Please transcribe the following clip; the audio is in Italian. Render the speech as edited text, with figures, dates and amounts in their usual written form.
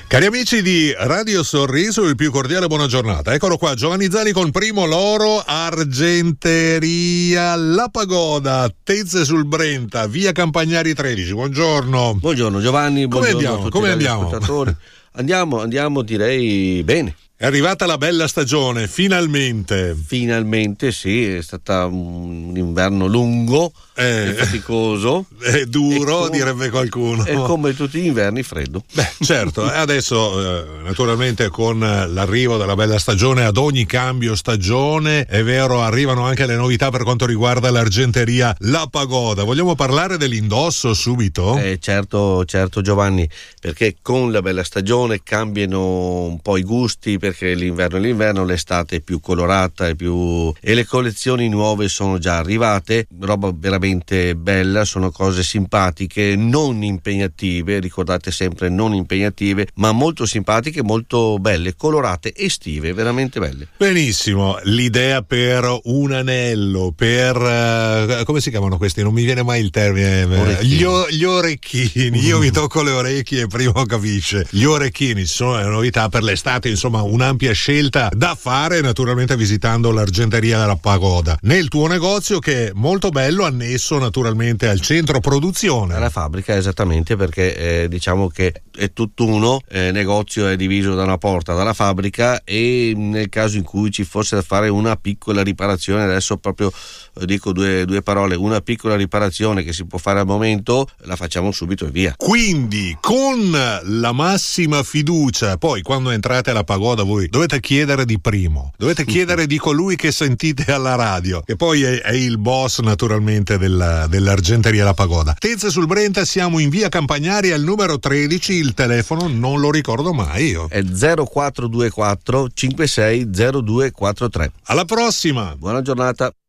Cari amici di Radio Sorriso, il più cordiale buona giornata. Eccolo qua, Giovanni Zani con Primo Loro, Argenteria La Pagoda, Tezze sul Brenta, via Campagnari 13. Buongiorno. Buongiorno Giovanni, buongiorno a tutti Come gli andiamo? ascoltatori. Andiamo direi bene. È arrivata la bella stagione, finalmente. Finalmente sì, è stata un inverno lungo e faticoso. È duro, direbbe qualcuno. E come tutti gli inverni freddo. Beh, certo, adesso naturalmente con l'arrivo della bella stagione, ad ogni cambio stagione, è vero, arrivano anche le novità per quanto riguarda l'Argenteria La Pagoda. Vogliamo parlare dell'indosso subito? Certo Giovanni, perché con la bella stagione cambiano un po' i gusti, perché l'inverno è l'inverno, l'estate è più colorata e le collezioni nuove sono già arrivate, roba veramente bella, sono cose simpatiche, non impegnative, ricordate sempre non impegnative, ma molto simpatiche, molto belle, colorate, estive, veramente belle. Benissimo, l'idea per un anello, per come si chiamano questi? Non mi viene mai il termine. Gli orecchini. Io mi tocco le orecchie e prima capisce. Gli orecchini sono le novità per l'estate, insomma un'ampia scelta da fare, naturalmente visitando l'Argenteria della Pagoda nel tuo negozio, che è molto bello, annesso naturalmente al centro produzione. Alla fabbrica, esattamente, perché diciamo che è tutt'uno, negozio è diviso da una porta dalla fabbrica, e nel caso in cui ci fosse da fare una piccola riparazione, adesso proprio dico due parole, una piccola riparazione che si può fare al momento, la facciamo subito e via. Quindi con la massima fiducia, poi quando entrate alla Pagoda voi dovete chiedere di Primo, dovete chiedere di colui che sentite alla radio, che poi è il boss naturalmente dell'Argenteria La Pagoda. Tezze sul Brenta, siamo in via Campagnari al numero 13, il telefono non lo ricordo mai io. È 0424 56 0243. Alla prossima. Buona giornata.